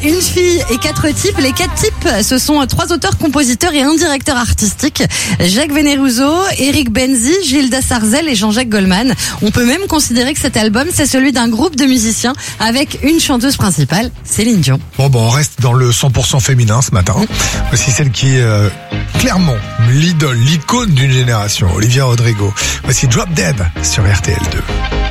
une fille et 4 types. Les 4 types, ce sont 3 auteurs, compositeurs et un directeur artistique. Jacques Veneruso, Eric Benzi, Gilda Sarzel et Jean-Jacques Goldman. On peut même considérer que cet album, c'est celui d'un groupe de musiciens avec une chanteuse principale, Céline Dion. Bon, on reste dans le 100% féminin ce matin. Voici celle qui est clairement l'idole, l'icône d'une génération, Olivia Rodrigo. Voici Drop Dead sur RTL2.